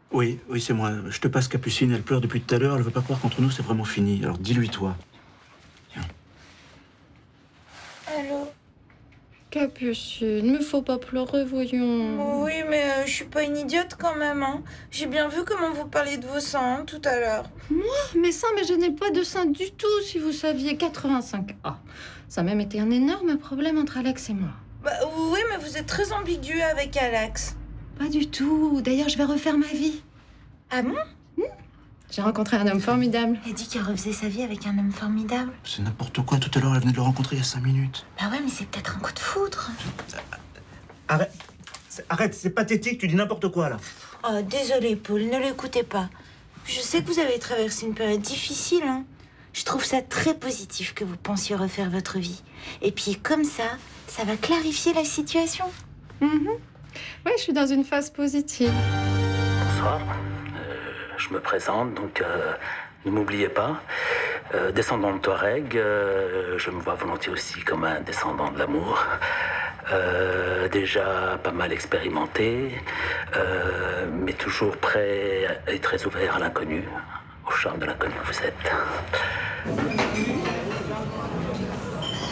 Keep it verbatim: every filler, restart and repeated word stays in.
Oui, oui, c'est moi. Je te passe Capucine, elle pleure depuis tout à l'heure, elle veut pas croire qu'entre nous c'est vraiment fini. Alors dis-lui toi. Tiens. Allô? Capucine, mais faut pas pleurer, voyons. Oui, mais euh, je suis pas une idiote quand même, hein. J'ai bien vu comment vous parliez de vos seins hein, tout à l'heure. Moi, mes seins, mais je n'ai pas de seins du tout, si vous saviez. quatre-vingt-cinq A. Ça a même été un énorme problème entre Alex et moi. Bah oui, mais vous êtes très ambigu avec Alex. Pas du tout. D'ailleurs, je vais refaire ma vie. Ah bon? J'ai rencontré un homme formidable. Elle dit qu'elle refaisait sa vie avec un homme formidable. C'est n'importe quoi, tout à l'heure elle venait de le rencontrer il y a cinq minutes. Bah ouais, mais c'est peut-être un coup de foudre. Arrête, c'est- arrête, c'est pathétique, tu dis n'importe quoi là. Oh, désolé, Paul, ne l'écoutez pas. Je sais que vous avez traversé une période difficile, hein. Je trouve ça très positif que vous pensiez refaire votre vie. Et puis comme ça, ça va clarifier la situation. Mhm. Ouais, je suis dans une phase positive. Bonsoir, euh, je me présente, donc euh, ne m'oubliez pas. Euh, descendant de Touareg, euh, je me vois volontiers aussi comme un descendant de l'amour. Euh, déjà pas mal expérimenté, euh, mais toujours prêt et très ouvert à l'inconnu, au charme de l'inconnu que vous êtes.